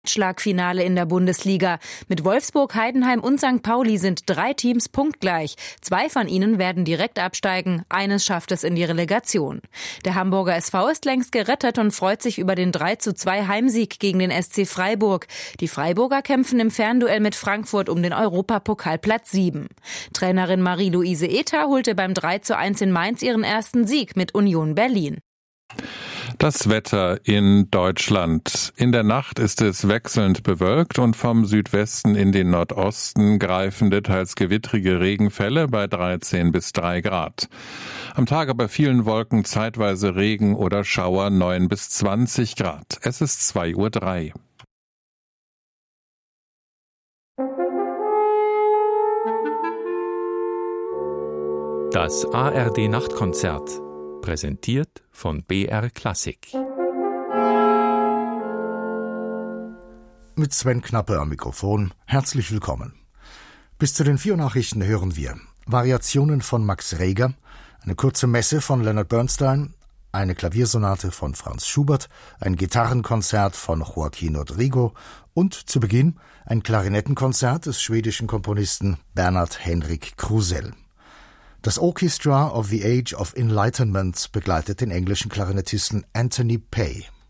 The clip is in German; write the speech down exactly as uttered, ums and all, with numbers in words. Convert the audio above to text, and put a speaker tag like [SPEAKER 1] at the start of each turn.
[SPEAKER 1] Schlagfinale in der Bundesliga. Mit Wolfsburg, Heidenheim und Sankt Pauli sind drei Teams punktgleich. Zwei von ihnen werden direkt absteigen, eines schafft es in die Relegation. Der Hamburger S V ist längst gerettet und freut sich über den drei zu zwei Heimsieg gegen den S C Freiburg. Die Freiburger kämpfen im Fernduell mit Frankfurt um den Europapokalplatz sieben. Trainerin Marie-Louise Ether holte beim drei zu eins in Mainz ihren ersten Sieg mit Union Berlin.
[SPEAKER 2] Das Wetter in Deutschland. In der Nacht ist es wechselnd bewölkt und vom Südwesten in den Nordosten greifende, teils gewittrige Regenfälle bei dreizehn bis drei Grad. Am Tag bei vielen Wolken zeitweise Regen oder Schauer neun bis zwanzig Grad. Es ist zwei Uhr drei.
[SPEAKER 3] Das A R D-Nachtkonzert. Präsentiert von B R Klassik.
[SPEAKER 4] Mit Sven Knappe am Mikrofon. Herzlich willkommen. Bis zu den vier Nachrichten hören wir Variationen von Max Reger, eine kurze Messe von Leonard Bernstein, eine Klaviersonate von Franz Schubert, ein Gitarrenkonzert von Joaquin Rodrigo und zu Beginn ein Klarinettenkonzert des schwedischen Komponisten Bernhard Henrik Krusell. Das Orchestra of the Age of Enlightenment begleitet den englischen Klarinettisten Anthony Pay.